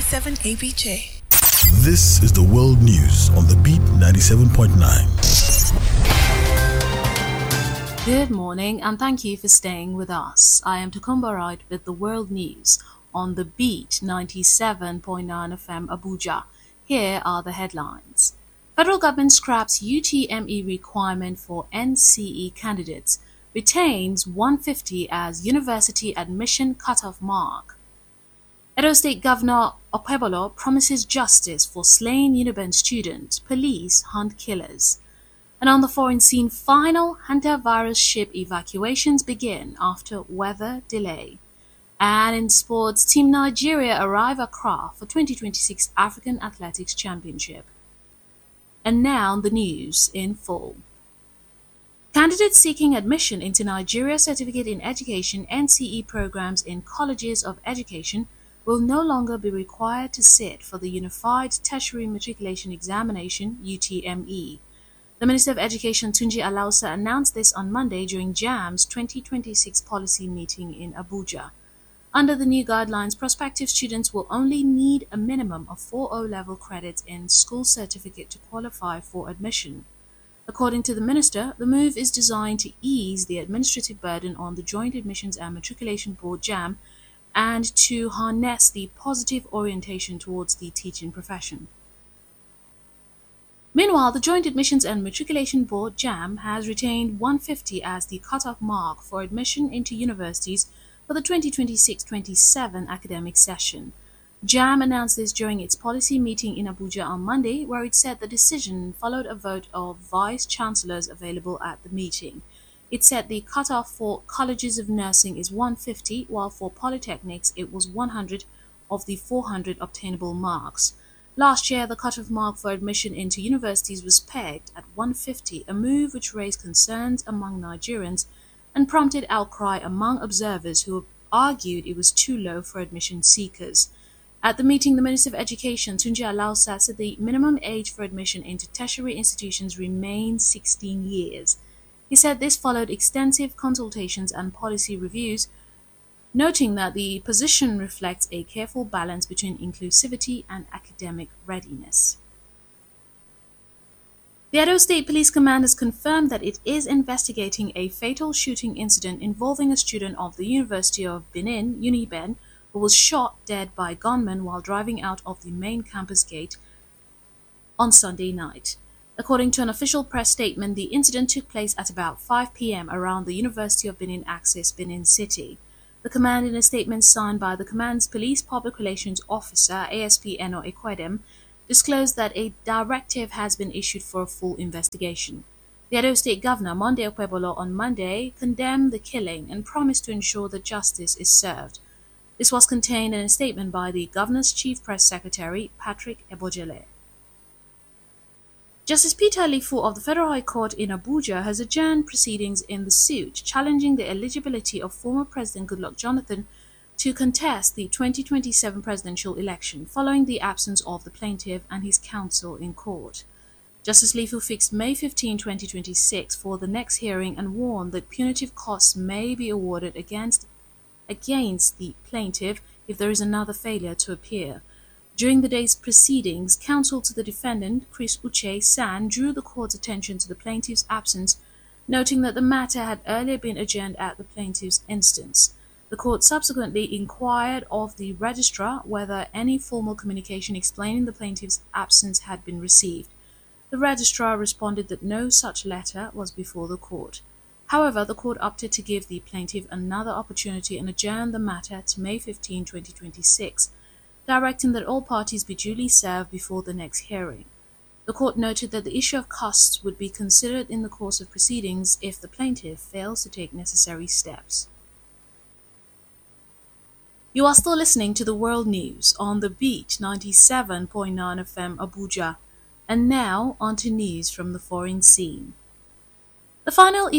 97 ABJ. This is the World News on the Beat 97.9. Good morning and thank you for staying with us. I am Takumba Wright with the World News on the Beat 97.9 FM Abuja. Here are the headlines. Federal government scraps UTME requirement for NCE candidates, retains 150 as university admission cutoff mark. Edo State Governor Okpebholo promises justice for slain Uniben student, police hunt killers. And on the foreign scene, final hantavirus ship evacuations begin after weather delay. And in sports, Team Nigeria arrive at Accra for 2026 African Athletics Championship. And now the news in full. Candidates seeking admission into Nigeria Certificate in Education NCE programs in colleges of education will no longer be required to sit for the Unified Tertiary Matriculation Examination UTME. The Minister of Education Tunji Alausa announced this on Monday during JAM's 2026 policy meeting in Abuja. Under the new guidelines, prospective students will only need a minimum of 4 O-level credits in school certificate to qualify for admission. According to the minister, the move is designed to ease the administrative burden on the Joint Admissions and Matriculation Board JAM and to harness the positive orientation towards the teaching profession. Meanwhile, the Joint Admissions and Matriculation Board JAM has retained 150 as the cutoff mark for admission into universities for the 2026-27 academic session. JAM announced this during its policy meeting in Abuja on Monday, where it said the decision followed a vote of vice-chancellors available at the meeting. It said the cutoff for colleges of nursing is 150, while for polytechnics it was 100 of the 400 obtainable marks. Last year, the cutoff mark for admission into universities was pegged at 150, a move which raised concerns among Nigerians and prompted outcry among observers who argued it was too low for admission seekers. At the meeting, the Minister of Education, Tunji Alausa, said the minimum age for admission into tertiary institutions remains 16 years. He said this followed extensive consultations and policy reviews, noting that the position reflects a careful balance between inclusivity and academic readiness. The Edo State Police Command has confirmed that it is investigating a fatal shooting incident involving a student of the University of Benin, Uniben, who was shot dead by gunmen while driving out of the main campus gate on Sunday night. According to an official press statement, the incident took place at about 5 p.m. around the University of Benin Axis, Benin City. The command, in a statement signed by the command's Police Public Relations Officer, ASP Eno Ekwedem, disclosed that a directive has been issued for a full investigation. The Edo State Governor, Monday Okpebholo, on Monday condemned the killing and promised to ensure that justice is served. This was contained in a statement by the Governor's Chief Press Secretary, Patrick Ebojele. Justice Peter Alifu of the Federal High Court in Abuja has adjourned proceedings in the suit challenging the eligibility of former President Goodluck Jonathan to contest the 2027 presidential election following the absence of the plaintiff and his counsel in court. Justice Alifu fixed May 15, 2026 for the next hearing and warned that punitive costs may be awarded against the plaintiff if there is another failure to appear. During the day's proceedings, counsel to the defendant, Chris Uche San, drew the court's attention to the plaintiff's absence, noting that the matter had earlier been adjourned at the plaintiff's instance. The court subsequently inquired of the registrar whether any formal communication explaining the plaintiff's absence had been received. The registrar responded that no such letter was before the court. However, the court opted to give the plaintiff another opportunity and adjourn the matter to May 15, 2026, directing that all parties be duly served before the next hearing. The court noted that the issue of costs would be considered in the course of proceedings if the plaintiff fails to take necessary steps. You are still listening to the World News on the Beat 97.9 FM Abuja, and now on to news from the foreign scene. The final